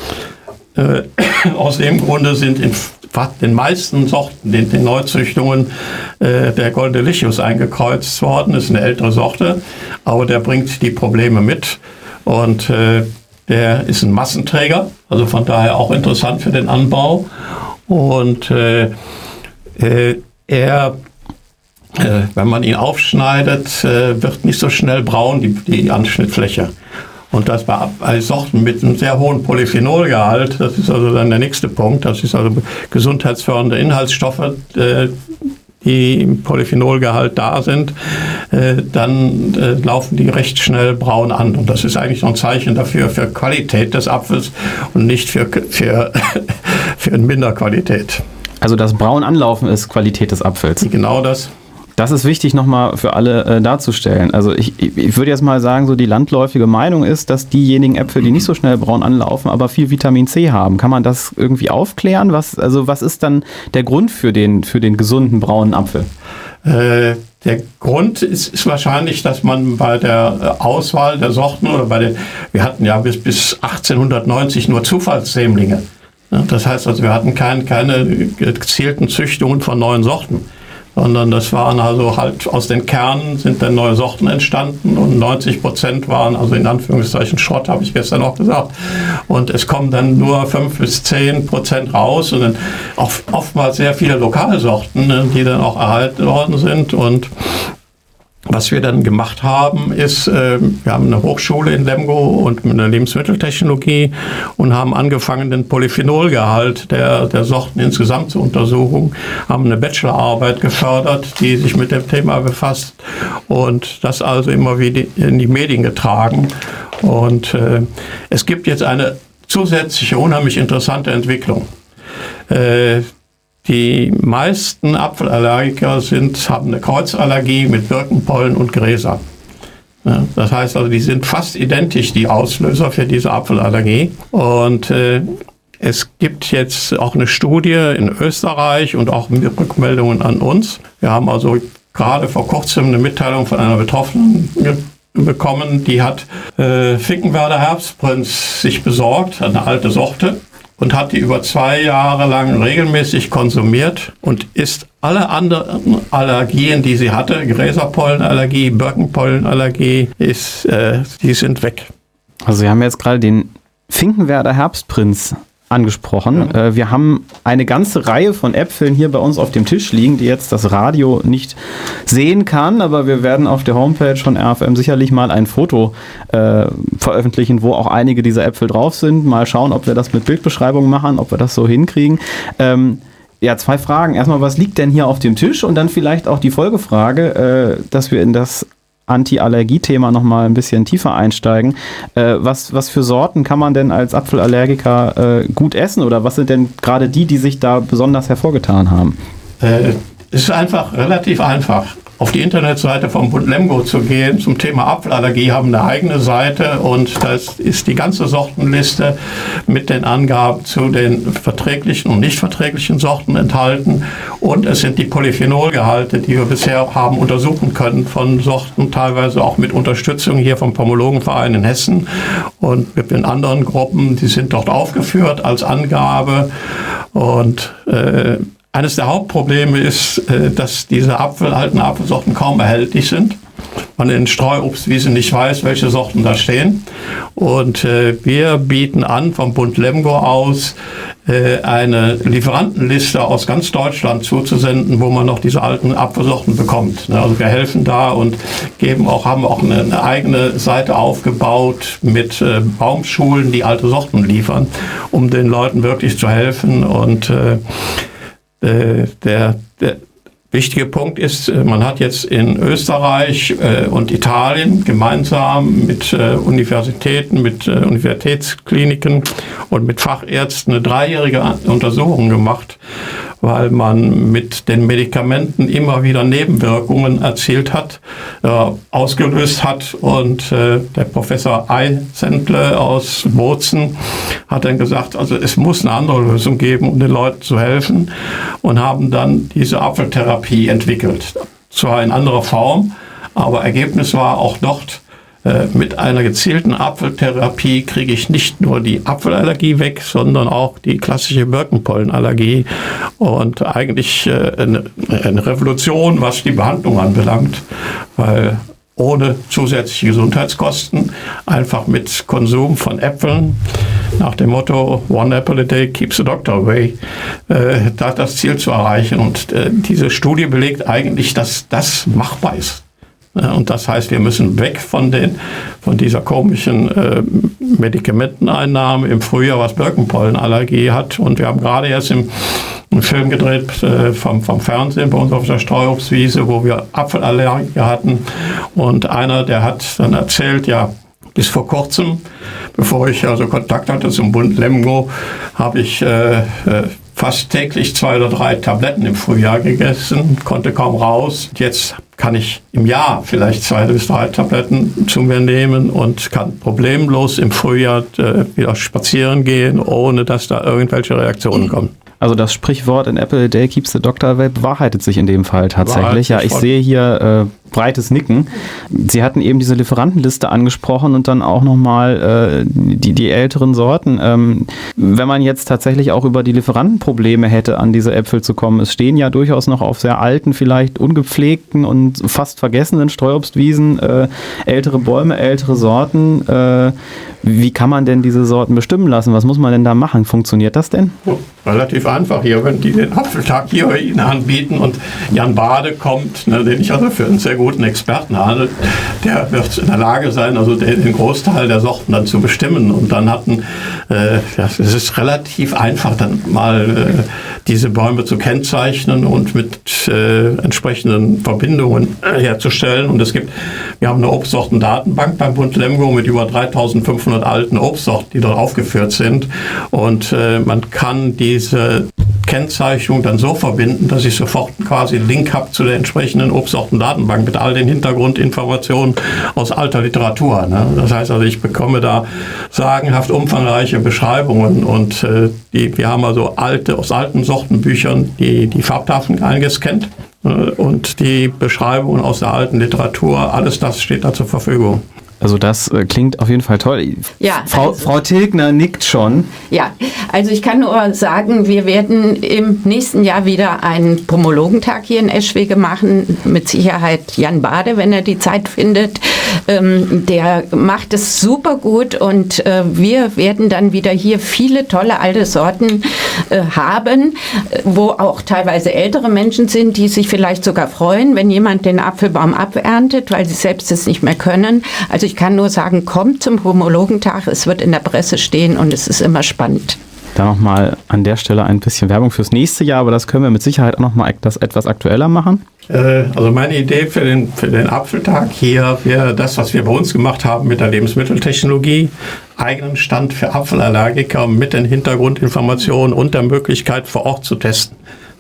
Aus dem Grunde sind in den meisten Sorten, den Neuzüchtungen, der Goldene Lichus eingekreuzt worden. Das ist eine ältere Sorte, aber der bringt die Probleme mit. Und der ist ein Massenträger, also von daher auch interessant für den Anbau. Und wenn man ihn aufschneidet, wird nicht so schnell braun, die Anschnittfläche. Und das bei Sorten mit einem sehr hohen Polyphenolgehalt, das ist also dann der nächste Punkt, das ist also gesundheitsfördernde Inhaltsstoffe, die im Polyphenolgehalt da sind, dann laufen die recht schnell braun an. Und das ist eigentlich so ein Zeichen dafür für Qualität des Apfels und nicht für Minderqualität. Also das braun anlaufen ist Qualität des Apfels. Genau das. Das ist wichtig nochmal für alle darzustellen. Also ich würde jetzt mal sagen, so die landläufige Meinung ist, dass diejenigen Äpfel, die nicht so schnell braun anlaufen, aber viel Vitamin C haben. Kann man das irgendwie aufklären? Was ist dann der Grund für den gesunden braunen Apfel? Der Grund ist wahrscheinlich, dass man bei der Auswahl der Sorten oder wir hatten ja bis 1890 nur Zufallssämlinge. Das heißt also, wir hatten keine gezielten Züchtungen von neuen Sorten, sondern das waren also halt aus den Kernen sind dann neue Sorten entstanden und 90% waren also in Anführungszeichen Schrott, habe ich gestern auch gesagt. Und es kommen dann nur 5-10% raus und dann oftmals sehr viele Lokalsorten, die dann auch erhalten worden sind. Und was wir dann gemacht haben, ist, wir haben eine Hochschule in Lemgo und eine Lebensmitteltechnologie und haben angefangen, den Polyphenolgehalt der Sorten insgesamt zu untersuchen, haben eine Bachelorarbeit gefördert, die sich mit dem Thema befasst und das also immer wieder in die Medien getragen. Und es gibt jetzt eine zusätzliche, unheimlich interessante Entwicklung. Die meisten Apfelallergiker haben eine Kreuzallergie mit Birkenpollen und Gräsern. Ja, das heißt also, die sind fast identisch, die Auslöser für diese Apfelallergie. Und es gibt jetzt auch eine Studie in Österreich und auch mit Rückmeldungen an uns. Wir haben also gerade vor kurzem eine Mitteilung von einer Betroffenen bekommen, die hat Finkenwerder Herbstprinz sich besorgt, eine alte Sorte. Und hat die über 2 Jahre lang regelmäßig konsumiert und ist alle anderen Allergien, die sie hatte, Gräserpollenallergie, Birkenpollenallergie, die sind weg. Also Sie haben jetzt gerade den Finkenwerder Herbstprinz angesprochen. Ja. Wir haben eine ganze Reihe von Äpfeln hier bei uns auf dem Tisch liegen, die jetzt das Radio nicht sehen kann, aber wir werden auf der Homepage von RFM sicherlich mal ein Foto veröffentlichen, wo auch einige dieser Äpfel drauf sind. Mal schauen, ob wir das mit Bildbeschreibung machen, ob wir das so hinkriegen. Ja, 2 Fragen. Erstmal, was liegt denn hier auf dem Tisch? Und dann vielleicht auch die Folgefrage, dass wir in das Anti-Allergie-Thema nochmal ein bisschen tiefer einsteigen. Was für Sorten kann man denn als Apfelallergiker gut essen oder was sind denn gerade die sich da besonders hervorgetan haben? Es ist einfach relativ einfach. auf die Internetseite vom Bund Lemgo zu gehen zum Thema Apfelallergie, haben eine eigene Seite und da ist die ganze Sortenliste mit den Angaben zu den verträglichen und nicht verträglichen Sorten enthalten und es sind die Polyphenolgehalte, die wir bisher haben untersuchen können von Sorten, teilweise auch mit Unterstützung hier vom Pomologenverein in Hessen und mit den anderen Gruppen, die sind dort aufgeführt als Angabe und eines der Hauptprobleme ist, dass diese alten Apfelsorten kaum erhältlich sind. Man in Streuobstwiesen nicht weiß, welche Sorten da stehen. Und wir bieten an, vom Bund Lemgo aus, eine Lieferantenliste aus ganz Deutschland zuzusenden, wo man noch diese alten Apfelsorten bekommt. Also wir helfen da und haben auch eine eigene Seite aufgebaut mit Baumschulen, die alte Sorten liefern, um den Leuten wirklich zu helfen. Und der wichtige Punkt ist, man hat jetzt in Österreich und Italien gemeinsam mit Universitäten, mit Universitätskliniken und mit Fachärzten eine 3-jährige Untersuchung gemacht, weil man mit den Medikamenten immer wieder Nebenwirkungen ausgelöst hat. Und der Professor Eisendle aus Bozen hat dann gesagt, also es muss eine andere Lösung geben, um den Leuten zu helfen, und haben dann diese Apfeltherapie entwickelt. Zwar in anderer Form, aber Ergebnis war auch dort, mit einer gezielten Apfeltherapie kriege ich nicht nur die Apfelallergie weg, sondern auch die klassische Birkenpollenallergie und eigentlich eine Revolution, was die Behandlung anbelangt, weil ohne zusätzliche Gesundheitskosten, einfach mit Konsum von Äpfeln, nach dem Motto One apple a day keeps the doctor away, da das Ziel zu erreichen. Und diese Studie belegt eigentlich, dass das machbar ist. Und das heißt, wir müssen weg von dieser komischen Medikamenteneinnahme im Frühjahr, was Birkenpollenallergie hat. Und wir haben gerade jetzt einen Film gedreht vom Fernsehen bei uns auf der Streuobstwiese, wo wir Apfelallergie hatten. Und einer, der hat dann erzählt, ja, bis vor kurzem, bevor ich also Kontakt hatte zum Bund Lemgo, habe ich fast täglich 2 oder 3 Tabletten im Frühjahr gegessen, konnte kaum raus. Jetzt kann ich im Jahr vielleicht 2 bis 3 Tabletten zu mir nehmen und kann problemlos im Frühjahr wieder spazieren gehen, ohne dass da irgendwelche Reaktionen kommen. Also das Sprichwort "An apple a day keeps the doctor away" bewahrheitet sich in dem Fall tatsächlich. Ja, ich sehe hier breites Nicken. Sie hatten eben diese Lieferantenliste angesprochen und dann auch nochmal die älteren Sorten. Wenn man jetzt tatsächlich auch über die Lieferantenprobleme hätte, an diese Äpfel zu kommen, es stehen ja durchaus noch auf sehr alten, vielleicht ungepflegten und fast vergessenen Streuobstwiesen ältere Bäume, ältere Sorten. Wie kann man denn diese Sorten bestimmen lassen? Was muss man denn da machen? Funktioniert das denn? Relativ einfach hier, wenn die den Apfeltag hier bei Ihnen anbieten und Jan Bade kommt, den ich also für einen sehr guten Experten halte, der wird in der Lage sein, also den Großteil der Sorten dann zu bestimmen. Und dann es ist relativ einfach, dann mal diese Bäume zu kennzeichnen und mit entsprechenden Verbindungen herzustellen. Und wir haben eine Obstsortendatenbank beim Bund Lemgo mit über 3500 alten Obstsorten, die dort aufgeführt sind. Und man kann diese Kennzeichnung dann so verbinden, dass ich sofort quasi einen Link habe zu der entsprechenden Obstsortendatenbank mit all den Hintergrundinformationen aus alter Literatur. Ne? Das heißt also, ich bekomme da sagenhaft umfangreiche Beschreibungen und wir haben also aus alten Sortenbüchern die Farbtafeln eingescannt und die Beschreibungen aus der alten Literatur, alles das steht da zur Verfügung. Also das klingt auf jeden Fall toll. Ja, Frau Tilgner nickt schon. Ja, also ich kann nur sagen, wir werden im nächsten Jahr wieder einen Pomologentag hier in Eschwege machen. Mit Sicherheit Jan Bade, wenn er die Zeit findet. Der macht es super gut und wir werden dann wieder hier viele tolle alte Sorten haben, wo auch teilweise ältere Menschen sind, die sich vielleicht sogar freuen, wenn jemand den Apfelbaum aberntet, weil sie selbst es nicht mehr können. Also ich kann nur sagen, kommt zum Pomologentag, es wird in der Presse stehen und es ist immer spannend. Da nochmal an der Stelle ein bisschen Werbung fürs nächste Jahr, aber das können wir mit Sicherheit auch nochmal etwas aktueller machen. Also meine Idee für den Apfeltag hier wäre das, was wir bei uns gemacht haben mit der Lebensmitteltechnologie, eigenen Stand für Apfelallergiker mit den Hintergrundinformationen und der Möglichkeit vor Ort zu testen.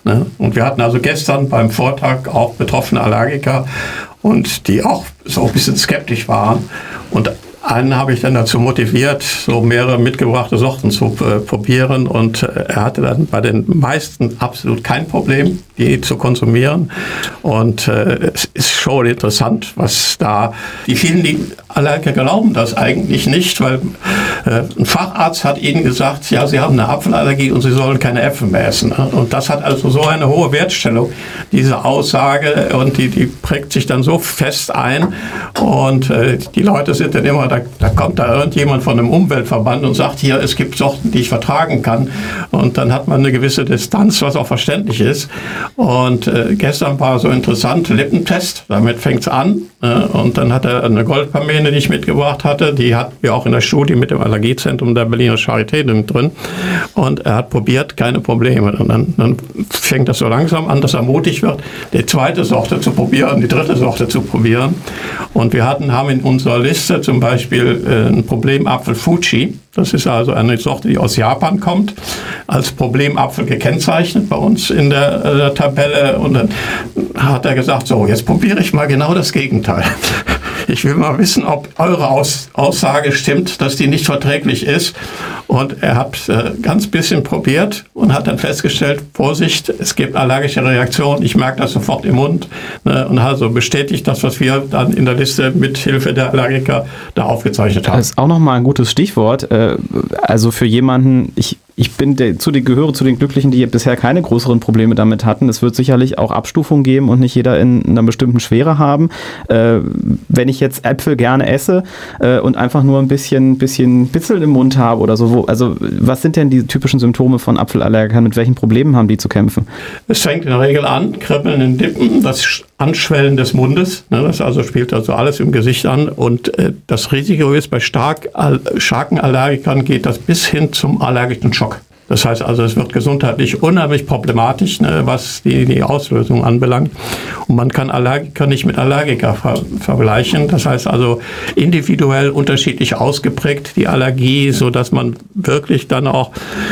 Ne? Und wir hatten also gestern beim Vortrag auch betroffene Allergiker und die auch so ein bisschen skeptisch waren. Und einen habe ich dann dazu motiviert, so mehrere mitgebrachte Sorten zu probieren. Und er hatte dann bei den meisten absolut kein Problem, die zu konsumieren. Und es ist schon interessant, was da... Die vielen Allergiker glauben das eigentlich nicht, weil ein Facharzt hat ihnen gesagt, ja, sie haben eine Apfelallergie und sie sollen keine Äpfel mehr essen. Und das hat also so eine hohe Wertstellung, diese Aussage. Und die prägt sich dann so fest ein. Und die Leute sind dann immer... Da kommt da irgendjemand von einem Umweltverband und sagt, hier, es gibt Sorten, die ich vertragen kann. Und dann hat man eine gewisse Distanz, was auch verständlich ist. Und gestern war so interessant, Lippentest, damit fängt es an. Und dann hat er eine Goldparmene, die ich mitgebracht hatte, die hatten wir auch in der Studie mit dem Allergiezentrum der Berliner Charité drin. Und er hat probiert, keine Probleme. Und dann fängt das so langsam an, dass er mutig wird, die zweite Sorte zu probieren, die dritte Sorte zu probieren. Und wir haben in unserer Liste zum Beispiel ein Problemapfel Fuji. Das ist also eine Sorte, die aus Japan kommt, als Problemapfel gekennzeichnet bei uns in der Tabelle. Und dann hat er gesagt, so, jetzt probiere ich mal genau das Gegenteil. Ich will mal wissen, ob eure Aussage stimmt, dass die nicht verträglich ist. Und er hat ganz bisschen probiert und hat dann festgestellt, Vorsicht, es gibt allergische Reaktionen, ich merke das sofort im Mund. Ne, und also bestätigt das, was wir dann in der Liste mit Hilfe der Allergiker da aufgezeichnet haben. Das ist auch nochmal ein gutes Stichwort. Also für jemanden, ich gehöre zu den Glücklichen, die bisher keine größeren Probleme damit hatten. Es wird sicherlich auch Abstufungen geben und nicht jeder in einer bestimmten Schwere haben. Wenn ich jetzt Äpfel gerne esse und einfach nur ein bisschen Bitzeln im Mund habe oder so, also was sind denn die typischen Symptome von Apfelallergikern? Mit welchen Problemen haben die zu kämpfen? Es fängt in der Regel an, Kribbeln in den Lippen, das Anschwellen des Mundes, ne, das also spielt also alles im Gesicht an. Und das Risiko ist, bei starken Allergikern geht das bis hin zum allergischen Schock. Das heißt also, es wird gesundheitlich unheimlich problematisch, ne, was die Auslösung anbelangt. Und man kann Allergiker nicht mit Allergiker vergleichen. Das heißt also, individuell unterschiedlich ausgeprägt die Allergie, sodass man wirklich dann auch,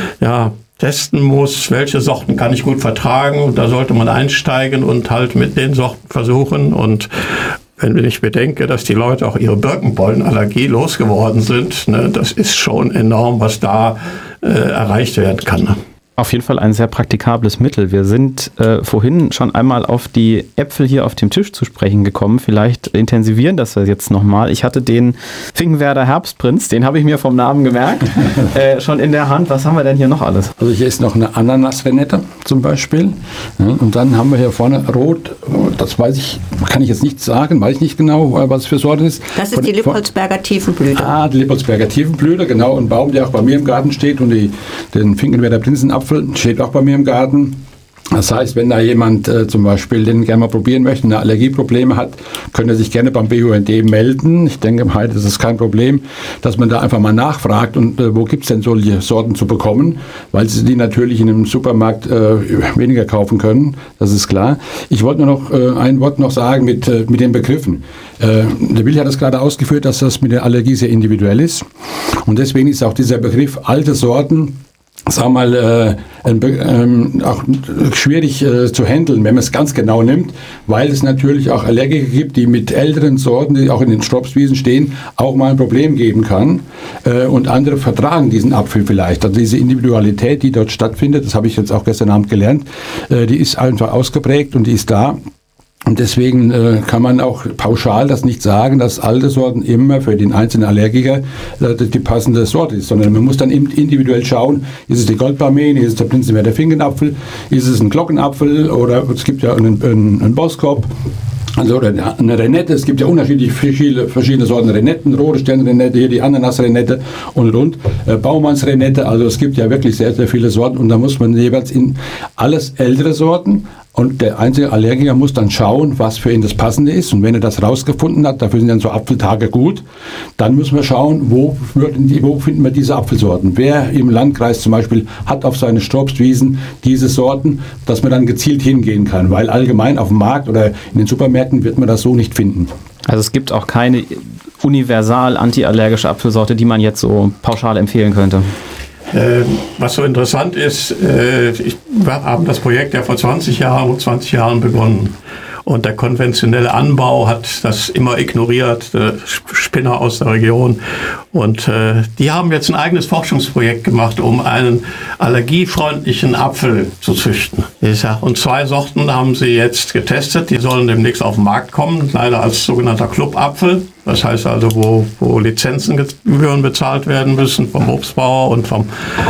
testen muss, welche Sorten kann ich gut vertragen. Und da sollte man einsteigen und halt mit den Sorten versuchen. Und wenn ich bedenke, dass die Leute auch ihre Birkenpollenallergie losgeworden sind, ne, das ist schon enorm, was da erreicht werden kann. Ne? Auf jeden Fall ein sehr praktikables Mittel. Wir sind vorhin schon einmal auf die Äpfel hier auf dem Tisch zu sprechen gekommen. Vielleicht intensivieren das wir jetzt nochmal. Ich hatte den Finkenwerder Herbstprinz, den habe ich mir vom Namen gemerkt, schon in der Hand. Was haben wir denn hier noch alles? Also hier ist noch eine Ananasrenette zum Beispiel. Ja, und dann haben wir hier vorne rot, das kann ich jetzt nicht sagen, weiß ich nicht genau, was es für Sorte ist. Das ist die Lippoldsberger Tiefenblüte. Die Lippoldsberger Tiefenblüte, genau. Ein Baum, der auch bei mir im Garten steht, und den Finkenwerder Prinzenapfel steht auch bei mir im Garten. Das heißt, wenn da jemand zum Beispiel den gerne mal probieren möchte, eine Allergieprobleme hat, könnte er sich gerne beim BUND melden. Ich denke, heute ist es kein Problem, dass man da einfach mal nachfragt, und wo gibt es denn solche Sorten zu bekommen, weil sie die natürlich in einem Supermarkt weniger kaufen können, das ist klar. Ich wollte nur noch ein Wort noch sagen mit den Begriffen. Der Willi hat es gerade ausgeführt, dass das mit der Allergie sehr individuell ist, und deswegen ist auch dieser Begriff alte Sorten, sagen wir mal, auch schwierig zu handeln, wenn man es ganz genau nimmt, weil es natürlich auch Allergiker gibt, die mit älteren Sorten, die auch in den Stropswiesen stehen, auch mal ein Problem geben kann, und andere vertragen diesen Apfel vielleicht. Also diese Individualität, die dort stattfindet, das habe ich jetzt auch gestern Abend gelernt, die ist einfach ausgeprägt und die ist da. Und deswegen kann man auch pauschal das nicht sagen, dass alte Sorten immer für den einzelnen Allergiker die passende Sorte ist, sondern man muss dann individuell schauen, ist es die Goldparmene, ist es der Prinzenwerder Finkenapfel, ist es ein Glockenapfel, oder es gibt ja einen Boskop. Also eine Renette, es gibt ja unterschiedliche verschiedene Sorten Renetten, rote Sternrenette, hier die Ananasrenette und Baumannsrenette, also es gibt ja wirklich sehr, sehr viele Sorten, und da muss man jeweils in alles ältere Sorten, und der einzelne Allergiker muss dann schauen, was für ihn das Passende ist, und wenn er das rausgefunden hat, dafür sind dann so Apfeltage gut, dann müssen wir schauen, wo finden wir diese Apfelsorten. Wer im Landkreis zum Beispiel hat auf seine Stropswiesen diese Sorten, dass man dann gezielt hingehen kann, weil allgemein auf dem Markt oder in den Supermärkten wird man das so nicht finden. Also es gibt auch keine universal antiallergische Apfelsorte, die man jetzt so pauschal empfehlen könnte? Was so interessant ist, wir haben das Projekt ja vor 20 Jahren begonnen. Und der konventionelle Anbau hat das immer ignoriert, Spinner aus der Region. Und die haben jetzt ein eigenes Forschungsprojekt gemacht, um einen allergiefreundlichen Apfel zu züchten. Und 2 Sorten haben sie jetzt getestet. Die sollen demnächst auf den Markt kommen, leider als sogenannter Clubapfel. Das heißt also, wo Lizenzengebühren bezahlt werden müssen vom Obstbauer und von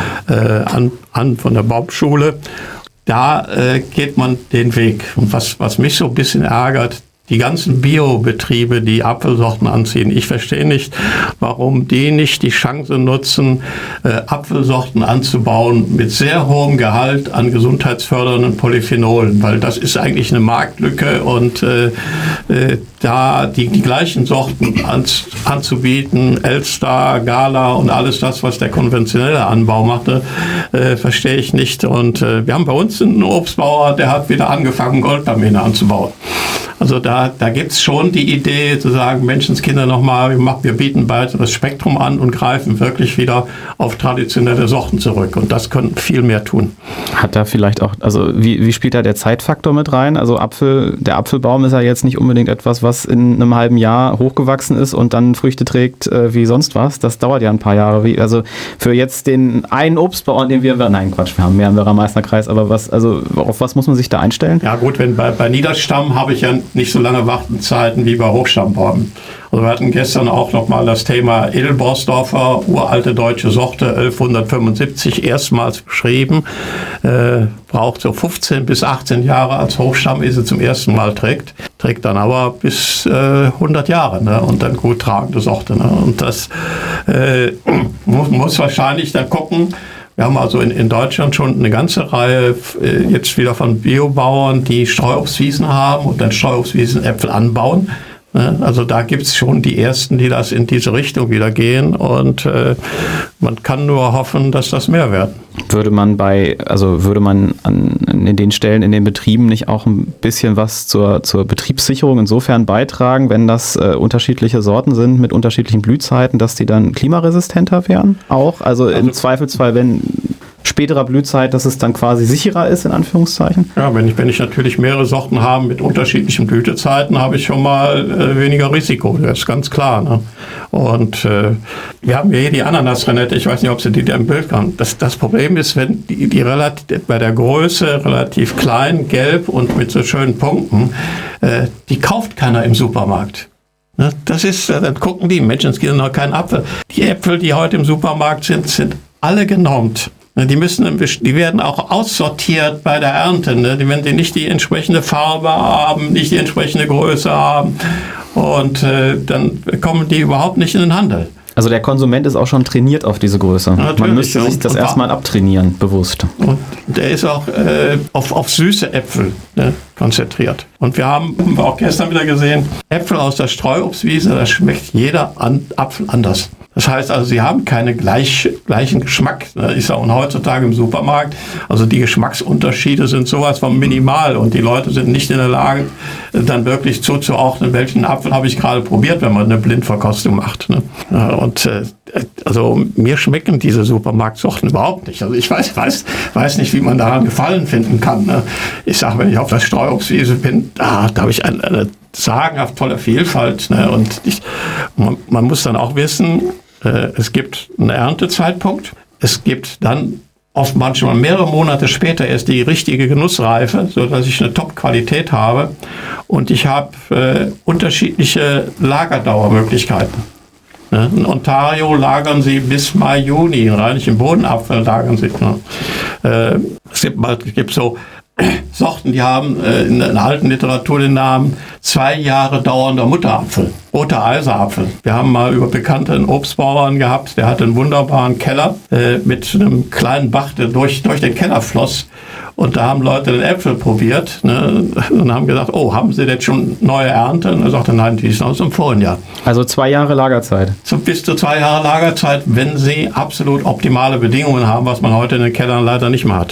der Baumschule. Da geht man den Weg. Und was mich so ein bisschen ärgert, die ganzen Biobetriebe, die Apfelsorten anziehen. Ich verstehe nicht, warum die nicht die Chance nutzen, Apfelsorten anzubauen mit sehr hohem Gehalt an gesundheitsfördernden Polyphenolen, weil das ist eigentlich eine Marktlücke und da die gleichen Sorten anzubieten, Elstar, Gala und alles das, was der konventionelle Anbau machte, verstehe ich nicht. Und wir haben bei uns einen Obstbauer, der hat wieder angefangen, Goldamine anzubauen. Also da gibt es schon die Idee zu sagen, Menschenskinder nochmal, wir bieten bald das Spektrum an und greifen wirklich wieder auf traditionelle Sorten zurück. Und das können viel mehr tun. Hat da vielleicht auch, also wie spielt da der Zeitfaktor mit rein? Also der Apfelbaum ist ja jetzt nicht unbedingt etwas, was in einem halben Jahr hochgewachsen ist und dann Früchte trägt wie sonst was. Das dauert ja ein paar Jahre. Also für jetzt den einen Obstbauern, den wir haben mehr im Werra-Meißner Kreis, aber auf was muss man sich da einstellen? Ja gut, bei Niederstamm habe ich ja nicht so lange Wartezeiten wie bei Hochstammbäumen. Also wir hatten gestern auch nochmal das Thema Edelborsdorfer, uralte deutsche Sorte, 1175 erstmals beschrieben. Braucht so 15 bis 18 Jahre als Hochstamm, ehe sie zum ersten Mal trägt. Trägt dann aber bis 100 Jahre, ne? Und dann gut tragende Sorte. Ne? Und das muss wahrscheinlich dann gucken. Wir haben also in Deutschland schon eine ganze Reihe jetzt wieder von Biobauern, die Streuobstwiesen haben und dann Streuobstwiesenäpfel anbauen. Also da gibt es schon die Ersten, die das in diese Richtung wieder gehen und man kann nur hoffen, dass das mehr werden. Würde man in den Stellen, in den Betrieben nicht auch ein bisschen was zur Betriebssicherung insofern beitragen, wenn das unterschiedliche Sorten sind mit unterschiedlichen Blühzeiten, dass die dann klimaresistenter wären? Auch? Also im Zweifelsfall, wenn späterer Blühzeit, dass es dann quasi sicherer ist, in Anführungszeichen? Ja, wenn ich natürlich mehrere Sorten habe mit unterschiedlichen Blütezeiten, habe ich schon mal weniger Risiko, das ist ganz klar. Ne? Und wir haben hier die Ananas-Renette, ich weiß nicht, ob Sie die da im Bild haben. Das Problem ist, wenn die bei der Größe relativ klein, gelb und mit so schönen Punkten, die kauft keiner im Supermarkt. Das ist, dann gucken die Menschen, es gibt noch keinen Apfel. Die Äpfel, die heute im Supermarkt sind alle genormt. Die werden auch aussortiert bei der Ernte. Ne? Wenn die nicht die entsprechende Farbe haben, nicht die entsprechende Größe haben und dann kommen die überhaupt nicht in den Handel. Also der Konsument ist auch schon trainiert auf diese Größe. Natürlich, man müsste sich das erstmal abtrainieren, bewusst. Und der ist auch auf süße Äpfel konzentriert. Und wir haben auch gestern wieder gesehen, Äpfel aus der Streuobstwiese, da schmeckt jeder Apfel anders. Das heißt also, sie haben keinen gleichen Geschmack. Ist ja auch heutzutage im Supermarkt. Also die Geschmacksunterschiede sind sowas von minimal und die Leute sind nicht in der Lage, dann wirklich zuzuordnen, welchen Apfel habe ich gerade probiert, wenn man eine Blindverkostung macht. Ne? Und also mir schmecken diese Supermarktsorten überhaupt nicht. Also ich weiß nicht, wie man daran Gefallen finden kann. Ne? Ich sage, wenn ich auf der Streuobstwiese bin, da habe ich eine sagenhaft tolle Vielfalt. Ne? Und man muss dann auch wissen, es gibt einen Erntezeitpunkt, es gibt dann oft manchmal mehrere Monate später erst die richtige Genussreife, sodass ich eine Top-Qualität habe und ich habe unterschiedliche Lagerdauermöglichkeiten. In Ontario lagern sie bis Mai, Juni, rein im Bodenapfel lagern sie. Es gibt so Sorten, die haben in der alten Literatur den Namen 2 Jahre dauernder Mutterapfel, roter Eiserapfel. Wir haben mal über bekannten Obstbauern gehabt, der hatte einen wunderbaren Keller mit einem kleinen Bach, der durch den Keller floss. Und da haben Leute den Äpfel probiert, ne, und haben gesagt, oh, haben Sie jetzt schon neue Ernte? Und er sagte, nein, die ist noch aus dem vorigen Jahr. Also 2 Jahre Lagerzeit? Bis zu 2 Jahre Lagerzeit, wenn Sie absolut optimale Bedingungen haben, was man heute in den Kellern leider nicht mehr hat.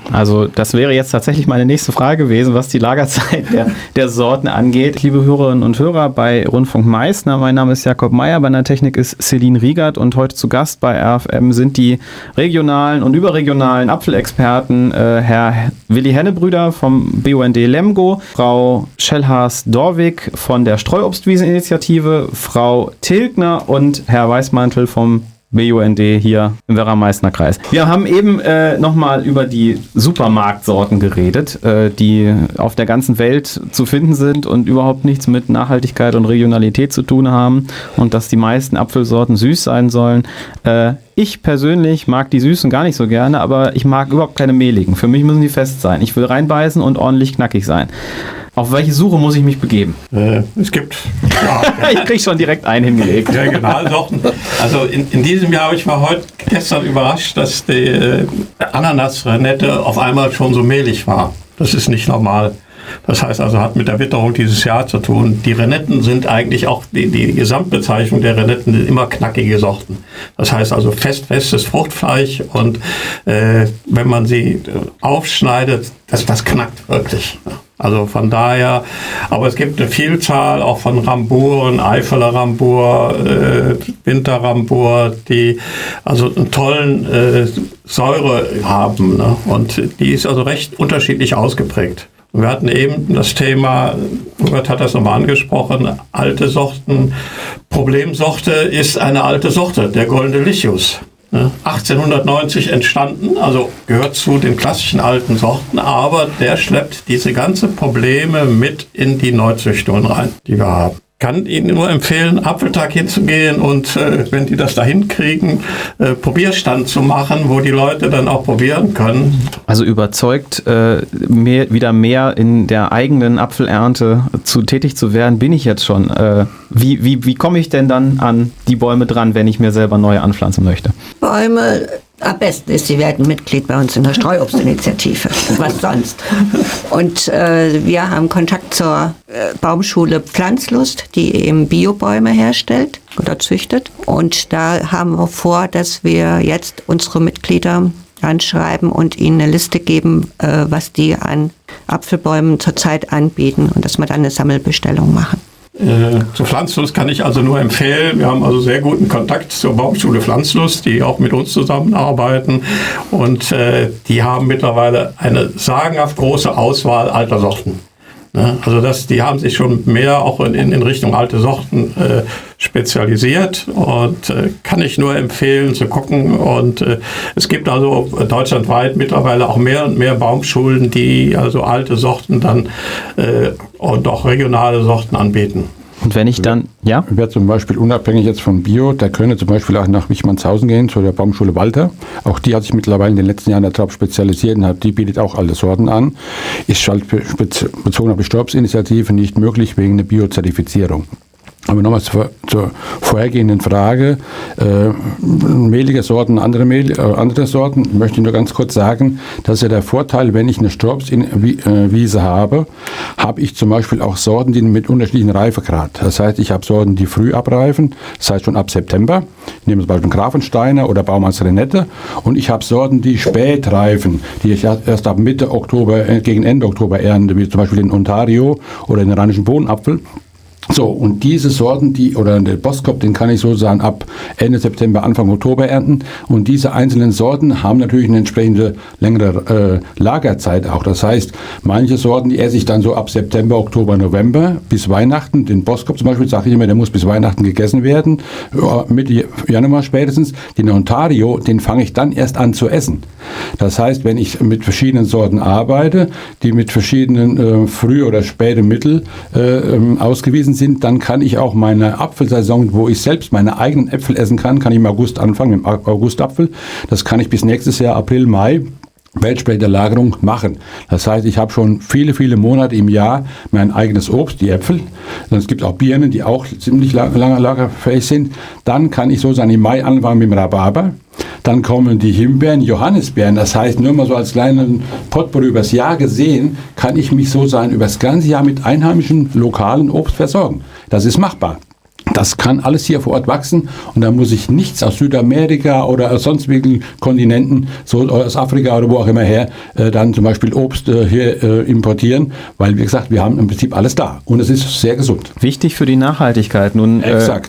Also das wäre jetzt tatsächlich meine nächste Frage gewesen, was die Lagerzeit der Sorten angeht. Liebe Hörerinnen und Hörer bei Rundfunk Meißner, mein Name ist Jakob Meier, bei der Technik ist Celine Riegert und heute zu Gast bei RFM sind die regionalen und überregionalen Apfelexperten Herr Willi Hennebrüder vom BUND Lemgo, Frau Schellhaas-Dorwig von der Streuobstwieseninitiative, Frau Tilgner und Herr Weißmantel vom BUND hier im Werra-Meißner Kreis. Wir haben eben nochmal über die Supermarktsorten geredet, die auf der ganzen Welt zu finden sind und überhaupt nichts mit Nachhaltigkeit und Regionalität zu tun haben und dass die meisten Apfelsorten süß sein sollen. Ich persönlich mag die Süßen gar nicht so gerne, aber ich mag überhaupt keine mehligen. Für mich müssen die fest sein. Ich will reinbeißen und ordentlich knackig sein. Auf welche Suche muss ich mich begeben? Es gibt... Ich krieg schon direkt einen hingelegt. Regionalsorten. Also in diesem Jahr gestern überrascht, dass die Ananas-Renette auf einmal schon so mehlig war. Das ist nicht normal. Das heißt also, hat mit der Witterung dieses Jahr zu tun. Die Renetten sind eigentlich auch, die Gesamtbezeichnung der Renetten sind immer knackige Sorten. Das heißt also festes Fruchtfleisch und wenn man sie aufschneidet, das knackt wirklich. Also von daher, aber es gibt eine Vielzahl auch von Ramburen, Eifeler Rambur, Winterrambur, die also einen tollen Säure haben, ne? Und die ist also recht unterschiedlich ausgeprägt. Wir hatten eben das Thema, Robert hat das nochmal angesprochen, alte Sorten. Problemsorte ist eine alte Sorte, der Goldene Lichus. 1890 entstanden, also gehört zu den klassischen alten Sorten, aber der schleppt diese ganzen Probleme mit in die Neuzüchtungen rein, die wir haben. Kann Ihnen nur empfehlen, Apfeltag hinzugehen und wenn die das da hinkriegen, Probierstand zu machen, wo die Leute dann auch probieren können. Also überzeugt, wieder mehr in der eigenen Apfelernte tätig zu werden, bin ich jetzt schon. Wie komme ich denn dann an die Bäume dran, wenn ich mir selber neue anpflanzen möchte? Bäume, am besten ist, Sie werden Mitglied bei uns in der Streuobstinitiative. Was sonst? Und wir haben Kontakt zur Baumschule Pflanzlust, die eben Biobäume herstellt oder züchtet. Und da haben wir vor, dass wir jetzt unsere Mitglieder anschreiben und ihnen eine Liste geben, was die an Apfelbäumen zurzeit anbieten und dass wir dann eine Sammelbestellung machen. Zu Pflanzlust kann ich also nur empfehlen. Wir haben also sehr guten Kontakt zur Baumschule Pflanzlust, die auch mit uns zusammenarbeiten. Und die haben mittlerweile eine sagenhaft große Auswahl alter Sorten. Also die haben sich schon mehr auch in Richtung alte Sorten spezialisiert und kann ich nur empfehlen zu gucken. Und es gibt also deutschlandweit mittlerweile auch mehr und mehr Baumschulen, die also alte Sorten dann und auch regionale Sorten anbieten. Und wenn ich dann, ja? Wer zum Beispiel unabhängig jetzt von Bio, der könnte zum Beispiel auch nach Wichmannshausen gehen, zu der Baumschule Walter. Auch die hat sich mittlerweile in den letzten Jahren darauf spezialisiert und die bietet auch alte Sorten an. Ist halt bezogen auf die Streuobstinitiative nicht möglich wegen der Biozertifizierung. Aber nochmal zur vorhergehenden Frage, mehlige Sorten, andere Sorten, möchte ich nur ganz kurz sagen, das ist ja der Vorteil, wenn ich eine Streuobstwiese habe ich zum Beispiel auch Sorten, die mit unterschiedlichen Reifegrad. Das heißt, ich habe Sorten, die früh abreifen, das heißt schon ab September. Ich nehme zum Beispiel Grafensteiner oder Baumanns Renette. Und ich habe Sorten, die spät reifen, die ich erst ab Mitte Oktober, gegen Ende Oktober ernte, wie zum Beispiel den Ontario oder den Rheinischen Bohnenapfel. So, und diese Sorten, oder der Boskop, den kann ich sozusagen ab Ende September, Anfang Oktober ernten. Und diese einzelnen Sorten haben natürlich eine entsprechende längere Lagerzeit auch. Das heißt, manche Sorten, die esse ich dann so ab September, Oktober, November bis Weihnachten. Den Boskop zum Beispiel, sage ich immer, der muss bis Weihnachten gegessen werden, Mitte Januar spätestens. Den Ontario, den fange ich dann erst an zu essen. Das heißt, wenn ich mit verschiedenen Sorten arbeite, die mit verschiedenen früh- oder späte Mittel ausgewiesen sind, dann kann ich auch meine Apfelsaison, wo ich selbst meine eigenen Äpfel essen kann ich im August anfangen, im Augustapfel. Das kann ich bis nächstes Jahr, April, Mai, weltspäter Lagerung machen. Das heißt, ich habe schon viele, viele Monate im Jahr mein eigenes Obst, die Äpfel. Es gibt auch Birnen, die auch ziemlich lange lagerfähig sind. Dann kann ich sozusagen im Mai anfangen mit dem Rhabarber. Dann kommen die Himbeeren, Johannisbeeren. Das heißt, nur mal so als kleinen Potpourri übers Jahr gesehen, kann ich mich sozusagen übers ganze Jahr mit einheimischen, lokalen Obst versorgen. Das ist machbar. Das kann alles hier vor Ort wachsen und da muss ich nichts aus Südamerika oder aus sonstigen Kontinenten, so aus Afrika oder wo auch immer her, dann zum Beispiel Obst hier importieren, weil wie gesagt, wir haben im Prinzip alles da und es ist sehr gesund. Wichtig für die Nachhaltigkeit. Nun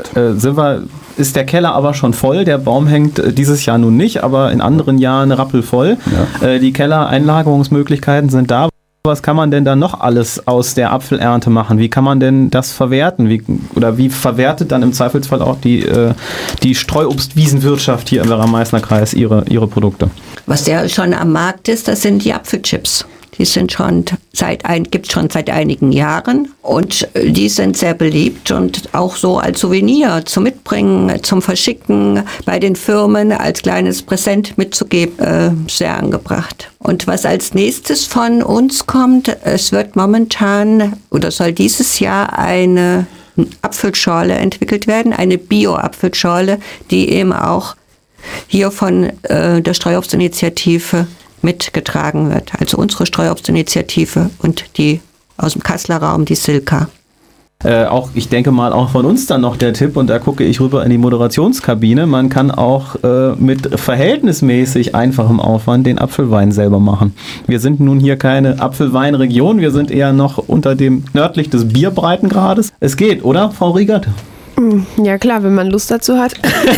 ist der Keller aber schon voll, der Baum hängt dieses Jahr nun nicht, aber in anderen Jahren rappelvoll. Ja. Die Kellereinlagerungsmöglichkeiten sind da. Was kann man denn dann noch alles aus der Apfelernte machen? Wie kann man denn das verwerten? Wie verwertet dann im Zweifelsfall auch die Streuobstwiesenwirtschaft hier im Werra-Meißner-Kreis ihre Produkte? Was ja schon am Markt ist, das sind die Apfelchips. Die sind gibt's schon seit einigen Jahren und die sind sehr beliebt und auch so als Souvenir zum Mitbringen, zum Verschicken bei den Firmen als kleines Präsent mitzugeben, sehr angebracht. Und was als nächstes von uns kommt, es wird momentan oder soll dieses Jahr eine Apfelschorle entwickelt werden, eine Bio-Apfelschorle, die eben auch hier von der Streuobstinitiative mitgetragen wird. Also unsere Streuobstinitiative und die aus dem Kasseler Raum, die Silka. Ich denke mal auch von uns dann noch der Tipp, und da gucke ich rüber in die Moderationskabine, man kann auch mit verhältnismäßig einfachem Aufwand den Apfelwein selber machen. Wir sind nun hier keine Apfelweinregion, wir sind eher noch nördlich des Bierbreitengrades. Es geht, oder, Frau Riegert? Ja klar, wenn man Lust dazu hat.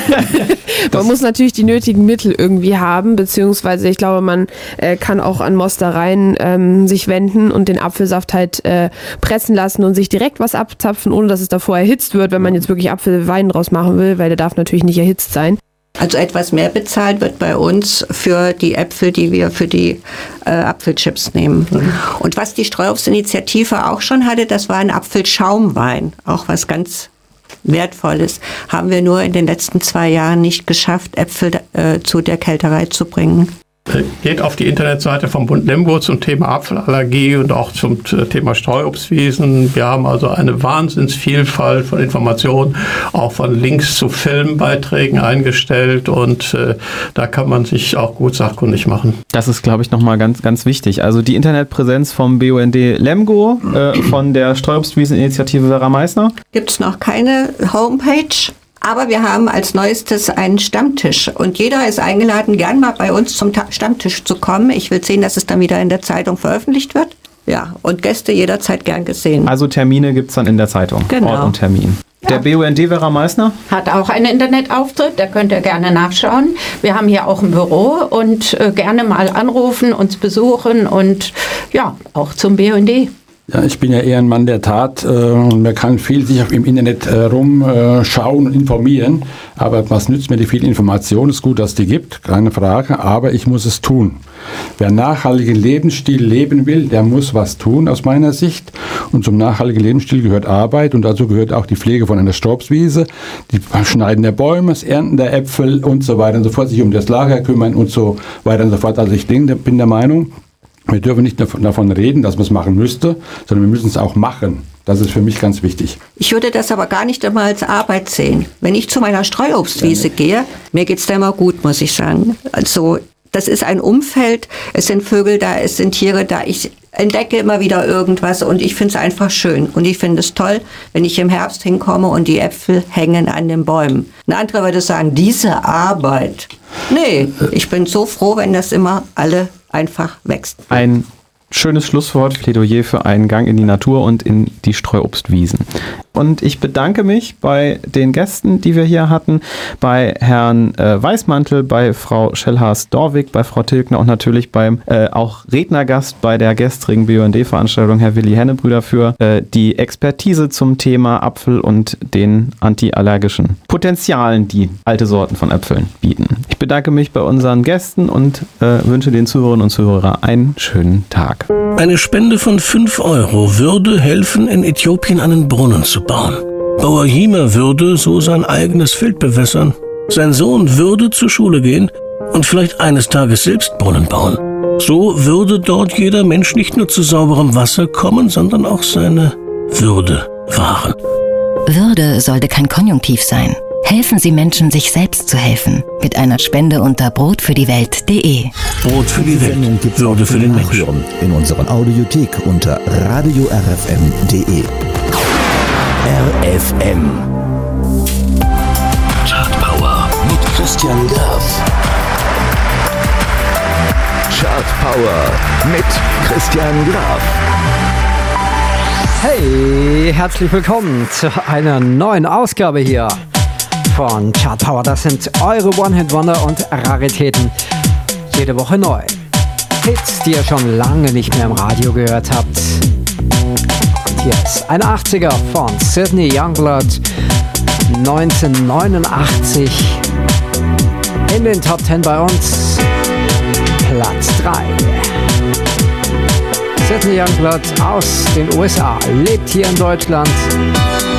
Man muss natürlich die nötigen Mittel irgendwie haben, beziehungsweise ich glaube, man kann auch an Mostereien sich wenden und den Apfelsaft halt pressen lassen und sich direkt was abzapfen, ohne dass es davor erhitzt wird, wenn man jetzt wirklich Apfelwein draus machen will, weil der darf natürlich nicht erhitzt sein. Also etwas mehr bezahlt wird bei uns für die Äpfel, die wir für die Apfelchips nehmen. Und was die Streuobstinitiative auch schon hatte, das war ein Apfelschaumwein, auch was ganz Wertvolles, haben wir nur in den letzten 2 Jahren nicht geschafft, Äpfel zu der Kälterei zu bringen. Geht auf die Internetseite vom Bund Lemgo zum Thema Apfelallergie und auch zum Thema Streuobstwiesen. Wir haben also eine Wahnsinnsvielfalt von Informationen, auch von Links zu Filmbeiträgen eingestellt und da kann man sich auch gut sachkundig machen. Das ist, glaube ich, nochmal ganz, ganz wichtig. Also die Internetpräsenz vom BUND Lemgo, von der Streuobstwieseninitiative Werra-Meißner. Gibt es noch keine Homepage? Aber wir haben als Neuestes einen Stammtisch und jeder ist eingeladen, gern mal bei uns zum Stammtisch zu kommen. Ich will sehen, dass es dann wieder in der Zeitung veröffentlicht wird. Ja, und Gäste jederzeit gern gesehen. Also Termine gibt es dann in der Zeitung. Genau. Ort und Termin. Ja. Der BUND Werra-Meißner? Hat auch einen Internetauftritt, da könnt ihr gerne nachschauen. Wir haben hier auch ein Büro und gerne mal anrufen, uns besuchen und ja, auch zum BUND. Ja, ich bin ja eher ein Mann der Tat und man kann viel sich im Internet rumschauen und informieren, aber was nützt mir die viel Information? Es ist gut, dass es die gibt, keine Frage, aber ich muss es tun. Wer nachhaltigen Lebensstil leben will, der muss was tun aus meiner Sicht und zum nachhaltigen Lebensstil gehört Arbeit und dazu gehört auch die Pflege von einer Streuobstwiese, die Schneiden der Bäume, das Ernten der Äpfel und so weiter und so fort, sich um das Lager kümmern und so weiter und so fort. Also ich bin der Meinung, wir dürfen nicht davon reden, dass man es machen müsste, sondern wir müssen es auch machen. Das ist für mich ganz wichtig. Ich würde das aber gar nicht einmal als Arbeit sehen. Wenn ich zu meiner Streuobstwiese gehe, mir geht es da immer gut, muss ich sagen. Also das ist ein Umfeld, es sind Vögel da, es sind Tiere da. Ich entdecke immer wieder irgendwas und ich finde es einfach schön. Und ich finde es toll, wenn ich im Herbst hinkomme und die Äpfel hängen an den Bäumen. Ein anderer würde sagen, diese Arbeit. Nee, ich bin so froh, wenn das immer alle einfach wächst. Ein schönes Schlusswort, Plädoyer für einen Gang in die Natur und in die Streuobstwiesen. Und ich bedanke mich bei den Gästen, die wir hier hatten, bei Herrn Weißmantel, bei Frau Schellhaas-Dorwig, bei Frau Tilgner und natürlich beim auch Rednergast bei der gestrigen BUND-Veranstaltung, Herr Willi Hennebrüder, für die Expertise zum Thema Apfel und den antiallergischen Potenzialen, die alte Sorten von Äpfeln bieten. Ich bedanke mich bei unseren Gästen und wünsche den Zuhörerinnen und Zuhörern einen schönen Tag. Eine Spende von 5 € würde helfen, in Äthiopien einen Brunnen zu bauen. Bauer Jima würde so sein eigenes Feld bewässern. Sein Sohn würde zur Schule gehen und vielleicht eines Tages selbst Brunnen bauen. So würde dort jeder Mensch nicht nur zu sauberem Wasser kommen, sondern auch seine Würde wahren. Würde sollte kein Konjunktiv sein. Helfen Sie Menschen, sich selbst zu helfen. Mit einer Spende unter brotfürdiewelt.de. Brot für die Welt, Würde für den Menschen. In unseren Audiothek unter radiorfm.de. RFM. Chart Power mit Christian Graf. Chart Power mit Christian Graf. Hey, herzlich willkommen zu einer neuen Ausgabe hier von Chart Power. Das sind eure One-Hit-Wonder und Raritäten. Jede Woche neu. Hits, die ihr schon lange nicht mehr im Radio gehört habt. Und hier ist ein 80er von Sidney Youngblood. 1989 in den Top 10 bei uns. Platz 3. Sidney Youngblood aus den USA, lebt hier in Deutschland